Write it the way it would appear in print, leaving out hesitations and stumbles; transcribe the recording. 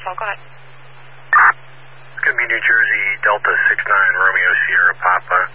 info. Go ahead. It's going to be New Jersey, Delta 69, Romeo Sierra Papa.